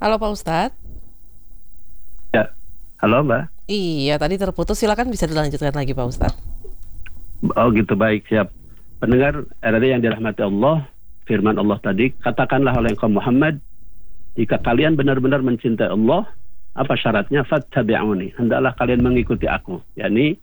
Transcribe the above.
Halo Pak Ustadz. Ya, halo Mbak. Iya, tadi terputus. Silakan bisa dilanjutkan lagi Pak Ustadz. Oh gitu, baik, siap. Pendengar RRI yang dirahmati Allah, firman Allah tadi, katakanlah oleh engkau Muhammad, jika kalian benar-benar mencintai Allah, apa syaratnya? Fattabi'uni, hendaklah kalian mengikuti aku. yakni